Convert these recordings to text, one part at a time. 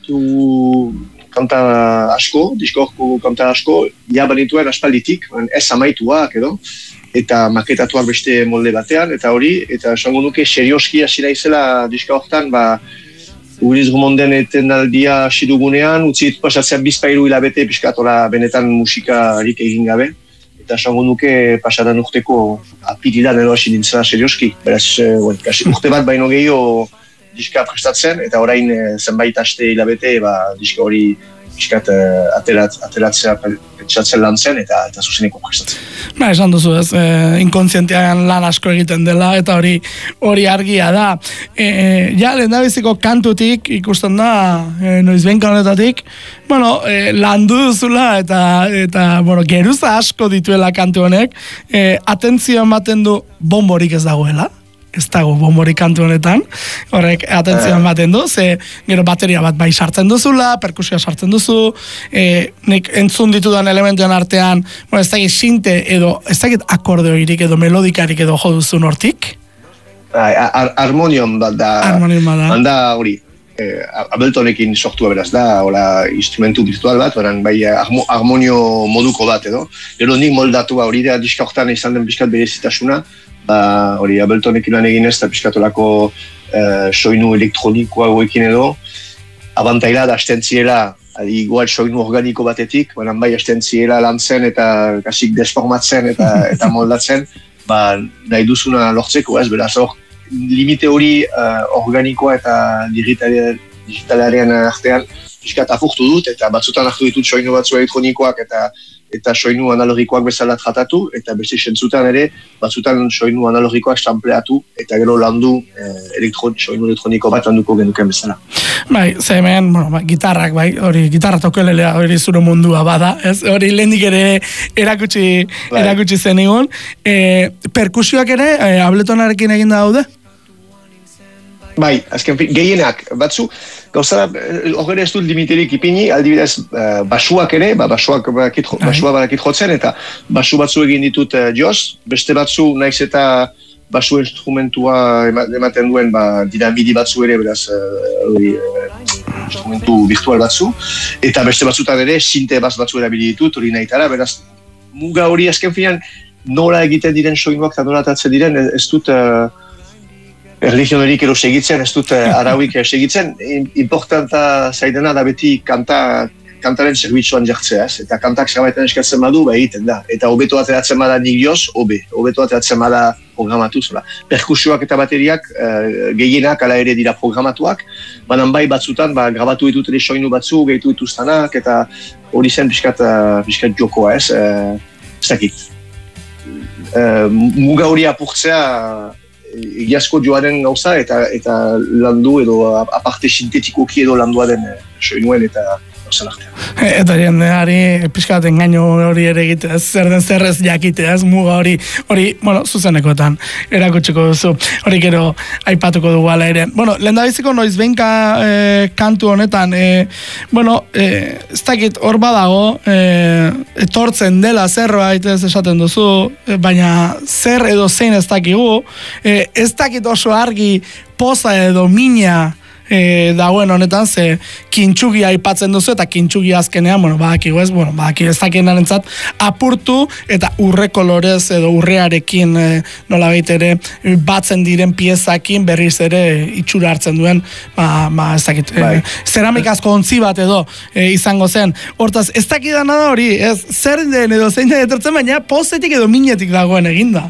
baditu kanta asko, diskorko kanta asko, ja banituen aspalditik, ez amaituak edo, eta maketatuak beste molde batean, eta hori, eta esango nuke serioski hasi naizela diska hortan, Uriz Gomonden etenaldia hasi dugunean, utzi pasatzen bizpairu hilabete pixkatola benetan musikarik egin gabe, eta esango nuke pasadan urteko apirilan edo hasi nintzela serioski, beraz, urte bat baino gehiago diska prestatzen, eta orain zenbait aste hilabete diska hori pixkat ateratzea pentsatzen lan zen, eta zuzeneko prestatzen. Esan duzu ez, inkontzientean lan asko egiten dela, eta hori argia da. Ja, lehendabiziko kantutik ikusten da, noizbenka honetatik, landu duzula, eta geruza asko dituela kantu honek, atentzio ematen du bomborik ez dagoela. Ez dago bombori kantu honetan, horrek atentzioa ematen du, ze gero bateria bat bai sartzen duzula, perkusioa sartzen duzu, nik entzun ditudan elementuen artean, ez dakit sinte edo, ez dakit akordeoirik edo melodikarik edo jo duzun hortik? Harmonion bat da. Harmonion bat da. Handa hori, Abeltonekin sortua beraz da, instrumentu virtual bat, bai harmonio moduko bat edo. Gero nik moldatua hori da diska hortan izan den pixkat berezitasuna, hori Abeltonekin lan eginez eta pixkatolako soinu elektronikoa goekin edo, abantaila da astentziela, igual soinu organiko batetik, bai astentziela lantzen eta kasik desformatzen eta moldatzen, nahi duzuna lortzeko, ez, beraz hor, limite hori organikoa eta digitalearen artean pixkat apurtu dut, eta batzutan hartu ditut soinu batzu elektronikoak eta soinu analogikoak bezala tratatu, eta beste sentzutan ere, batzutan soinu analogikoak sampleatu, eta gero landu soinu elektroniko bat landuko genuken bezala. Bai, ze hemen, gitarrak, hori gitarra tokelelea hori zure mundua bada, ez? Hori lehendik ere erakutsi zen egon. Perkusioak ere, Abletonarekin egin daude? Bai, azken gehienak, batzu, gauzara, horre ez dut limiterik ipini, aldibidez, basuak ere, basua barakit jotzen, eta basu batzu egin ditut joz, beste batzu naiz eta basu instrumentua ematen duen, dira midi batzu ere, beraz, instrumentu virtual batzu, eta beste batzutan ere, sinte batzu erabili ditut, hori nahitara, beraz, muga hori azken finean, nola egiten diren soinuak eta nola atatzen diren, ez dut religionerik ero segitzen, ez dut arauik segitzen, importanta zaidena da beti kantaren zerbitzuan jartzea, eta kantak zerbaiten eskatzen badu, egiten da. Eta hobeto ateratzen bada nik joz, hobeto ateratzen bada programatuz. Perkusioak eta bateriak gehienak ala ere dira programatuak, banan bai batzutan grabatu ditut ere soinu batzu, gehitu dituztanak, eta hori zen pixkat jokoa, ez dakit. Muga hori apurtzea egiazko joaren gauza eta landu edo aparte sintetikoki edo landua den soinuen eta gauza lartean. Eta jendeari pixkat engaino hori ere egitea, zer den zerrez jakitea, muga hori, zuzenekoetan erakutsiko duzu, hori gero aipatuko dugu ala ere. Lehendabiziko noizbenka kantu honetan, ez dakit hor badago, etortzen dela zerbait ez esaten duzu, baina zer edo zein ez dakigu, ez dakit oso argi poza edo mina dagoen honetan, ze kintsugia aipatzen duzu, eta kintsugia azkenean, badaki ez dakienaren apurtu, eta urre kolorez edo urrearekin nola ere batzen diren piezakin berriz ere itxura hartzen duen, ez dakit, zeramikazko ontzi bat edo izango zen. Hortaz, ez dakidana da hori, zer den edo zein den etortzen, baina pozetik edo minetik dagoen eginda.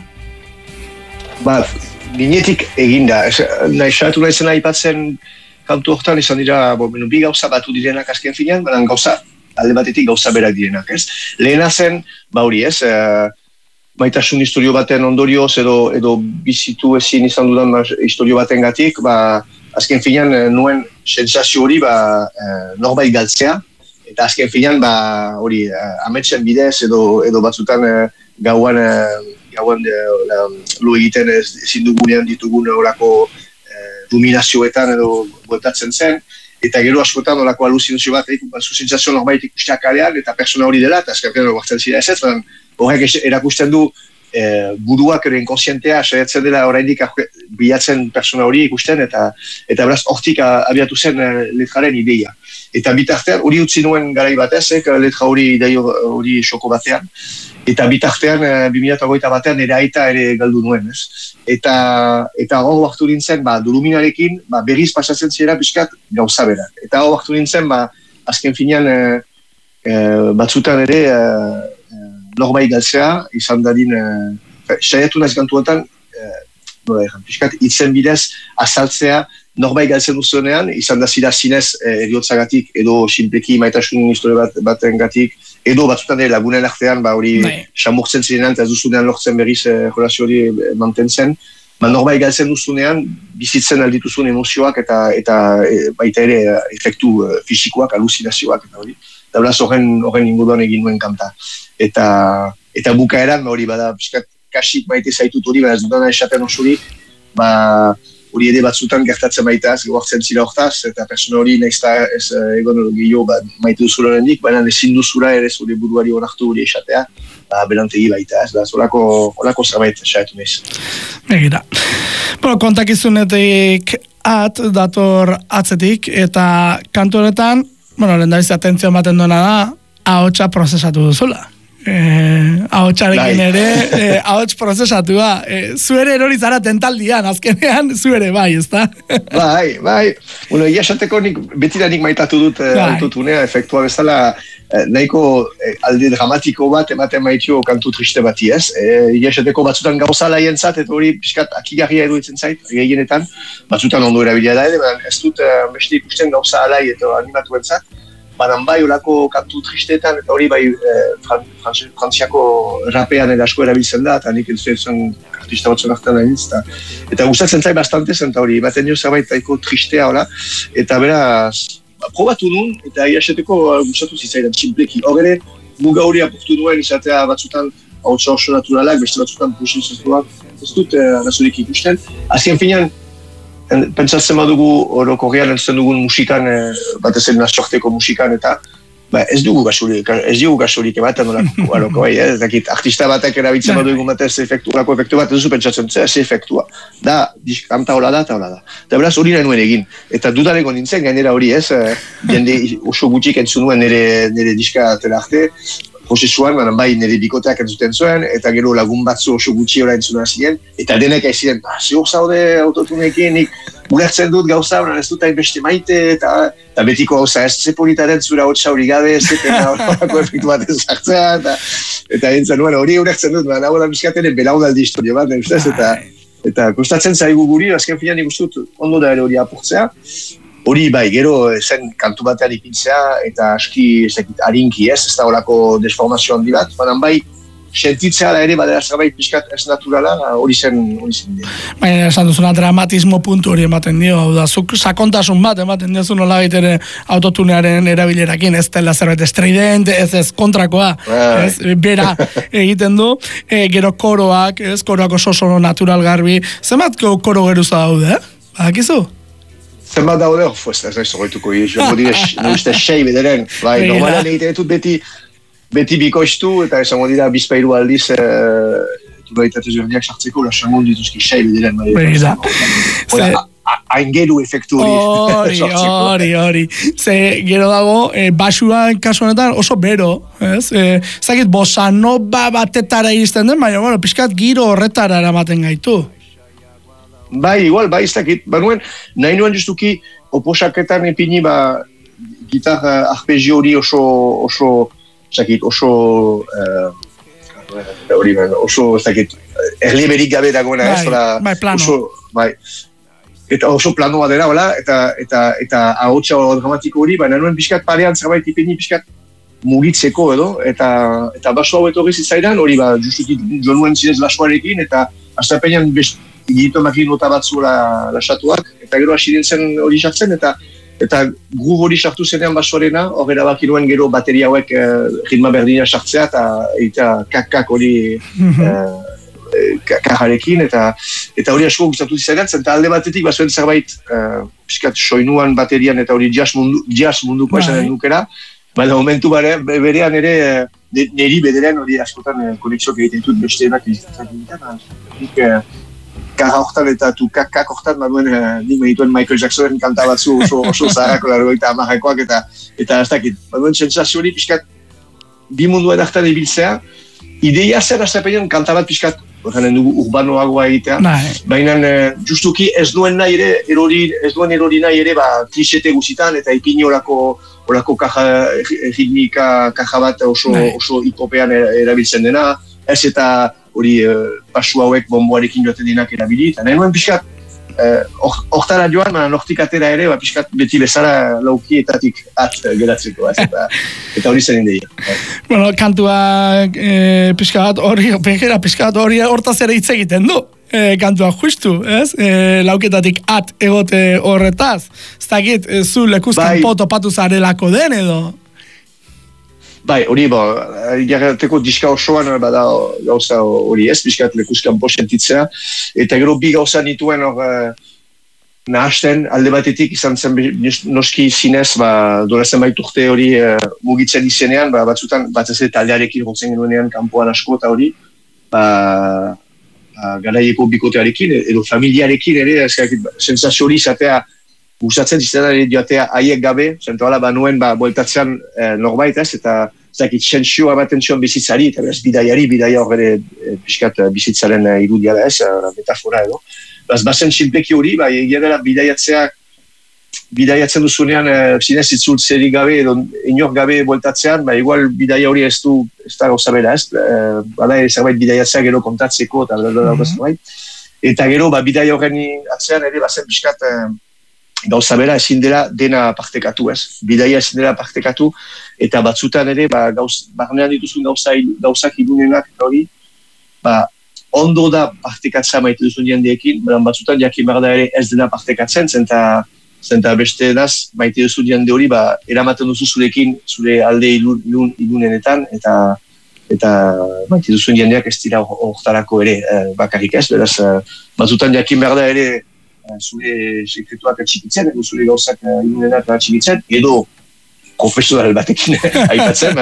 Minetik eginda, nahi salatu nahi zen aipatzen kantu hortan izan dira, bi gauza batu direnak azken finean, baina gauza, alde batetik gauza berak direnak, ez? Lehena zen, hori ez, maitasun historio baten ondorioz edo bizitu ezin izan dudan historio baten gatik, azken finean nuen sensazio hori norbait galtzea, eta azken finean hori ametsen bidez edo batzutan gauan lo egiten ezin dugunean ditugun horako ruminazioetan edo bueltatzen zen, eta gero askotan olako aluzinazio bat, sensazio norbait ikusteak kalean, eta persona hori dela, eta azkarken hori guartzen zira ez, horrek erakusten du buruak ere inkonsientea saiatzen dela oraindik bilatzen persona hori ikusten eta beraz hortik abiatu zen letraren ideia. Eta bitartean hori utzi nuen garai batez, letra hori ideia hori xoko batean. Eta bitartean 2021 batean ere aita ere galdu nuen, ez? Eta hor hartu nintzen, Duluminarekin berriz pasatzen zira pixkat gauza bera. Eta hor hartu nintzen, azken finean batzutan ere norbait galtzea, izan dadin, saiatu naiz kantuetan, pixkat itzen bidez azaltzea norbait galtzen duzuenean, izan da zira zinez eriotzagatik edo sinpleki maitasun historia baten gatik, edo batzutan ere lagunen artean, hori samurtzen zirenan eta ez duzunean lortzen berriz relazio hori mantentzen, norbait galtzen duzunean, bizitzen aldituzun emozioak eta baita ere efektu fisikoak, aluzinazioak eta hori. Eta beraz horren inguruan egin nuen kanta. Eta bukaeran hori bada, piskat kasik maite zaitut hori, ez dudana esaten osorik, hori ere batzutan gertatzen baitaz, gohartzen zira hortaz, eta persona hori nahizta ez egon gehiago maite duzula rendik, baina ezin duzula ere zure buruari onartu hori esatea, belantegi baita, ez da, horako zerbait esaitu nahiz. Egira. Kontakizunetik dator atzetik, eta kantu honetan, lehendabiz atentzio baten duena da, ahotsa prozesatu duzula. Ahotsarekin ere, ahots prozesatua. Zuere erori zara tentaldian, azkenean, zuere bai, ez da? Bai. Ia esateko betiranik maitatu dut autotunea, efektua bezala, nahiko alde dramatiko bat ematen maitio kantu triste bati, ez? Ia esateko batzutan gauza laientzat, eta hori pixkat akigarria eruditzen zait, gehienetan, batzutan ondo erabilia da ere, ez dut beste ikusten gauza alai eta animatuentzat, banan bai olako kantu tristeetan, eta hori bai frantziako rapean erasko erabiltzen da, eta nik entzuetzen artista batzuen artean egin, eta gustatzen zai bastante zen, eta hori, baten jo zerbait taiko tristea, eta beraz, probatu duen, eta iaseteko gustatu zitzaidan, txinpleki. Hor ere, muga hori apurtu duen, izatea batzutan hautsa oso naturalak, beste batzutan pusizentuak, ez dut arazorik ikusten. Azken finean, pentsatzen badugu orokorrean entzuten dugun musikan, batez ere nazioarteko musikan, eta ez dugu gasorik ematen olako, ez dakit, artista batek erabiltzen badugu batez efektu bat, ez duzu pentsatzen ez efektua. Da, kanta hola da, eta hola da. Eta beraz hori nahi nuen egin. Eta dudareko nintzen, gainera hori ez, jende oso gutxik entzun nuen nire diska atera arte, prozesuan, bai nire bikoteak entzuten zuen, eta gero lagun batzu oso gutxi ora entzuna ziren, eta denek aiziren, zehur zaude autotunekin, nik ulertzen dut gauza, ez dut hainbeste maite, eta betiko gauza ez zepolitaren zura hotza hori gabe, ez eta horako efektu bat ez hartzea, eta entzan nuen hori ulertzen dut, nago da miskateren belaunaldi historio bat, eta kostatzen zaigu guri, azken filan ikustut ondo da ere hori apurtzea, hori bai, gero zen kantu batean ipintzea eta aski harinki ez da horako desformazio handi bat, baina bai, sentitzea da ere badera zerbait pixkat ez naturala, hori zen dira. Baina esan duzuna dramatismo puntu hori ematen dio, hau da, zuk sakontasun bat ematen diozu nola gaitere autotunearen erabilerakin, ez dela zerbait estridente, ez kontrakoa, bera egiten du, gero koroak oso natural garbi, zenbat koro geruza daude, badakizu? Zenbat daude, ez da zogoituko, joango dire, uste sei bederen, normalan egiten dut beti bikoiztu, eta esango dira bizpairu aldiz, turaitatez berdiak sartzeko, lasangon dituzki sei bederen. Hain geru efektu hori. Hori. Ze gero dago, basuan kasu honetan oso bero, ez? Zakit, bossa nova batetara izten den, baina, pixkat giro horretara eramaten gaitu. Bai, igual, ez dakit, nahi nuen justuki oposaketan epini, gitar arpegio hori oso, ez dakit, erlieberik gabe dagoena, bai, plano. Eta oso planoa dela, eta ahotsa dramatiko hori, baina nuen pixkat parean zerbait ipini pixkat mugitzeko edo, eta baso hau etorri zitzaidan, hori justuki jo nuen zinez basoarekin, eta astapenean Gito makin nota batzu lasatuak, eta gero hasi dintzen hori sartzen, eta gu hori sartu zenean basoarena, hor erabaki nuen gero bateria hauek ritma berdina sartzea, eta kak hori kajarekin, eta hori asko gustatu zizaidatzen, eta alde batetik bazuen zerbait, piskat soinuan baterian, eta hori jazz munduko esanen nukera, baina momentu berean ere, niri bederean hori askotan konektxok egiten dut besteenak izan nik karra hortan eta tukak hortan baduen nik medituen Michael Jacksonen kanta batzu oso zaharako largoita amarrekoak eta ez dakit, baduen sentsazio hori pixkat bi munduen hartan ibiltzea, ideia zer astapenean kanta bat pixkat horren dugu urbanoagoa egitea, baina justuki ez duen erori nahi ere klixete guzitan eta ipini horako kaja ritmika kaja bat oso hipopean erabiltzen dena, ez eta hori pasu hauek bomboarekin joaten dinak erabili, eta nahi nuen pixkat hortara joan, nortik atera ere, pixkat beti bezala laukietatik geratzeko, eta hori zen indeia. Bueno, kantua pixkat hori hortaz ere hitz egiten du. Kantua justu, ez? Lauketatik egote horretaz. Ez dakit, zu lekuzkan topatu zarelako den edo? Bai, hori, jarreteko diska osoan bada gauza hori ez, pixkat lekuzkan sentitzea, eta gero bi gauza nituen nahasten, alde batetik izan zen noski zinez, dola zenbait urte hori mugitzen izenean, batzutan batez eta taldearekin gotzen genuenean kanpoan asko eta hori, garaieko bikotearekin, edo familiarekin ere, sensazio hori izatea gustatzen izan ere joatea haiek gabe, zentuala nuen bueltatzean norbait ez, eta zakit txentxioa baten zion bizitzari, eta beraz bidaia hor bere pixkat bizitzaren irudia da ez, metafora edo. Bazen txinpleki hori, egia dela bidaiatzen duzunean zinez itzultzerik gabe edo inor gabe bueltatzean, igual bidaia hori ez da gauza bera ez, bada ere zerbait bidaiatzea gero kontatzeko eta gero bidaia horren atzean ere bazen pixkat gauza bera ezin dela dena partekatu ez. Bidaia ezin dela partekatu eta batzutan ere barnean dituzun gauzak ilunenak hori ondo da partekatzea maite duzun jendeekin, batzutan jakin behar da ere ez dena partekatzen, zenta beste edaz maite duzun jende hori eramaten duzu zurekin zure alde ilunenetan eta maite duzun jendeak ez dira hortarako ere bakarrik ez, beraz batzutan jakin behar da ere zure sekretuak atxikitzen, edo zure gauzak ilunenak atxikitzen, edo konfesional batekin aipatzen,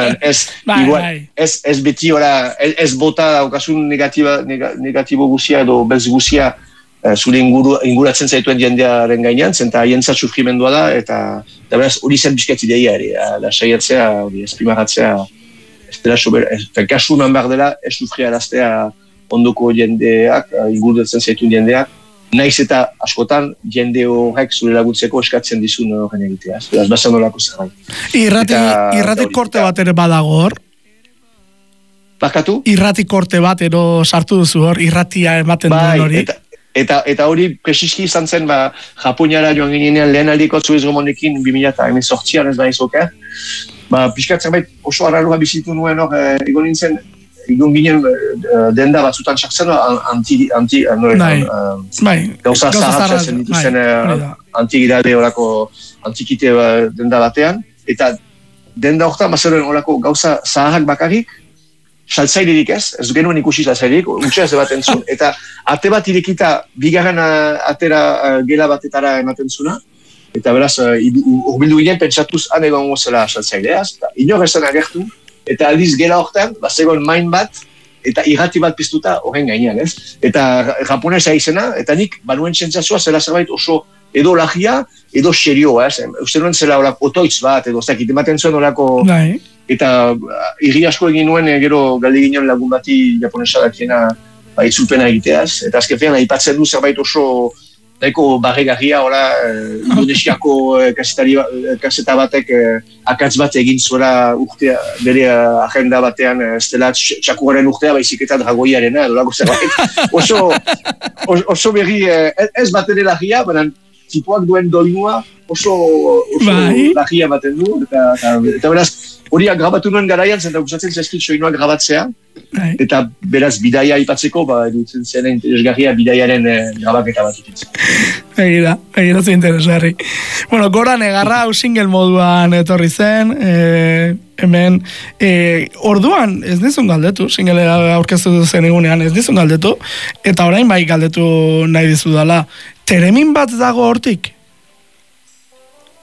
ez beti ez bota daukasun negatibo guzia edo bez guzia zure inguratzen zaituen jendearen gainean, zenta haientzat sufrimendua da, eta beraz hori zen bizkatzi deia ere, saiatzea, esprimarratzea, ez dela sober, kasu eman behar dela, ez sufriaraztea ondoko jendeak, inguratzen zaituen jendeak, naiz eta askotan jende horrek zure laguntzeko eskatzen dizun horren egitea. Beraz, bazen horako zerbait. Irrati korte bat ere badago hor? Barkatu? Irrati korte bat ero sartu duzu hor, irratia ematen duen hori. Eta hori presiski izan zen, Japoniara joan ginean lehen aldiko Zuez Gomonekin 2018an ez baizoke. Piskat zerbait oso arrarua bizitu nuen hor, egon nintzen, egon ginen denda batzutan sartzen, gauza zahartzen dituzen antigidade horako antikite denda batean, eta denda horretan bazaren horako gauza zaharrak bakarrik, saltzailerik ez genuen ikusi saltzailerik, utxe ez bat entzun, eta ate bat irekita bigarren atera gela batetara ematen zuna, eta beraz, urbildu ginen pentsatuz han egon gozela saltzaileaz, eta inor esan agertu, eta aldiz gela horretan, bazegoen main bat, eta irrati bat piztuta horren gainean, ez? Eta japonesa izena, eta nik banuen sentsazioa zela zerbait oso edo lagia, edo serioa, ez? Uste nuen zela otoitz bat, edo zakit, ematen zuen horako... Eta irri asko egin nuen, gero galde ginen lagun bati japonesa dakiena itzulpena egiteaz, eta azkenean aipatzen du zerbait oso daiko barregarria, Indonesiako kaseta batek akatz bat egin zuela urtea, bere agenda batean, ez dela txakuraren urtea, baizik eta dragoiarena, edo lago zerbait. Oso berri, ez bat ere lagia, baina tipuak duen doinua oso lagia baten du, eta beraz, horiak grabatu nuen garaian, zenta gustatzen zaizkit soinuak grabatzea, eta beraz bidaia aipatzeko, dutzen zen interesgarria bidaiaren grabaketa bat ikutzen. Egira zen interesgarri. Bueno, Gora Negarra single moduan etorri zen, hemen, orduan ez nizun galdetu, single aurkeztu zen egunean ez nizun galdetu, eta orain bai galdetu nahi dizu dela, teremin bat dago hortik?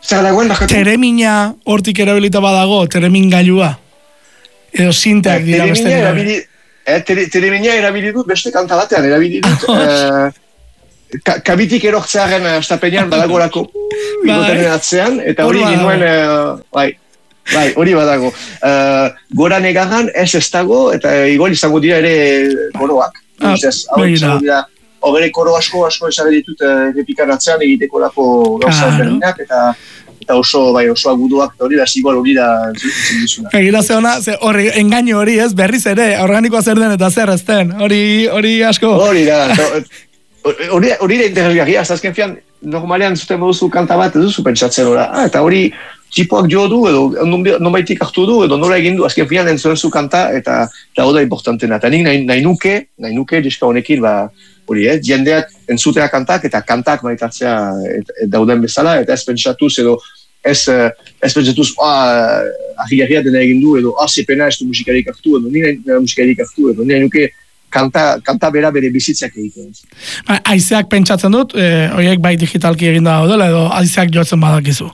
Zer dagoen, bakatu? Teremina hortik erabilita badago, teremin gailua. Edo sinteak dira beste nire. Teremina erabili dut beste kanta batean, erabili dut. Kabitik erortzearen astapenean badagorako igotenen atzean, eta hori ginuen, bai, hori badago. Gora negarran ez dago, eta igual izango dira ere koroak. Hau izango dira, hogere koro asko esabe ditut repikan atzean egiteko lako gauza berdinak, eta oso aguduak, eta hori da, igual hori da zindizuna. Egira ze hona, horri, engaino hori ez, berriz ere, organikoa zer den eta zer ez den, hori asko. Hori da, hori da interesgarria, azken fian, normalean zuten moduzu kanta bat, ez duzu pentsatzen hori, eta hori tipoak jo du, edo nonbaitik hartu du, edo nola egin du, azken fian entzuen zu kanta, eta hori da importantena. Eta nik nahi nuke, diska honekin, hori, jendeak entzutea kantak, eta kantak maitatzea dauden bezala, eta ez pentsatuz, edo ez pentsatuz, ahigarria dena egin du, edo zepena ez du musikarik hartu, edo nire musikarik hartu, edo nire nuke kanta bera bere bizitzak egiten. Aizeak pentsatzen dut, horiek bai digitalki egin da daudela, edo aizeak jotzen badakizu?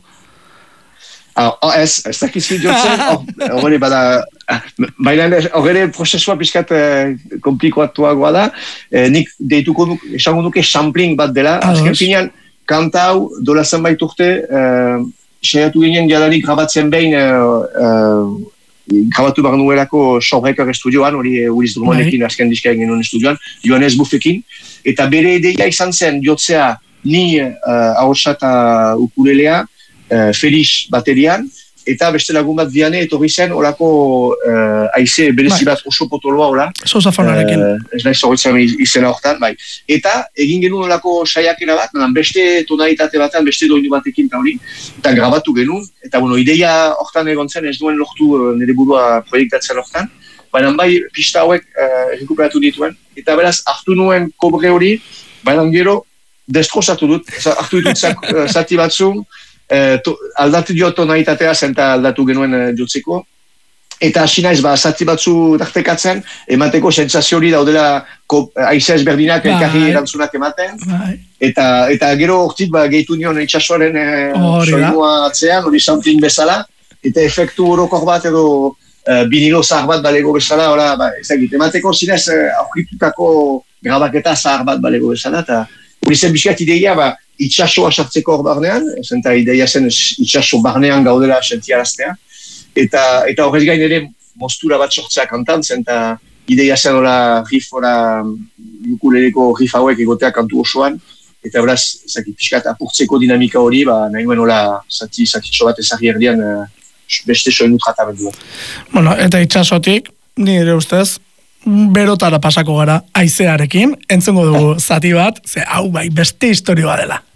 Ez dakizu jotzen, hori bada, baina hori prozesua pixkat komplikoatuagoa da, nik deituko esango nuke sampling bat dela, azken finean kanta hau dola zenbait urte, saiatu ginen jadanik grabatzen behin, grabatu behar nuelako Showbreaker estudioan, hori Willis Drummondekin azken diska egin nuen estudioan, Johannes Buffekin, eta bere ideia izan zen jotzea ni ahotsa eta ukulelea, Felix baterian, eta beste lagun bat diane etorri zen olako aize berezi bat oso potoloa hola. Sosafonarekin. Ez nahi zorritzen izena hortan, bai. Eta egin genuen olako saiakera bat, beste tonalitate batean, beste doinu batekin eta hori, eta grabatu genuen, eta ideia hortan egon zen, ez duen lortu nire burua proiektatzen hortan, baina bai pista hauek rekuperatu dituen, eta beraz hartu nuen kobre hori, baina gero destrozatu dut, hartu ditut zati batzu, aldatu dio tonalitatea zenta aldatu genuen jotzeko, eta hasi naiz zati batzu dartekatzen, emateko sentsazio hori daudela aize ezberdinak elkarri erantzunak ematen, eta gero hortik gehitu nion itxasoaren soinua atzean, hori sampling bezala, eta efektu orokor bat edo vinilo zahar bat balego bezala, emateko zinez aurkitutako grabaketa zahar bat balego bezala, eta hori zen bizkat ideia, itxasoa sartzeko hor barnean, zenta ideia zen itxaso barnean gaudela sentiaraztea, eta horrez gain ere mostura bat sortzea kantan, zenta ideia zen hola riff, ukuleleko riff hauek egotea kantu osoan, eta beraz, pixkat apurtzeko dinamika hori, nahi nuen hola zatitxo bat ezagri erdian beste soinu tratamendu. Bueno, eta itxasotik, nire ustez, berotara pasako gara aizearekin, entzungo dugu zati bat, hau bai beste historioa dela.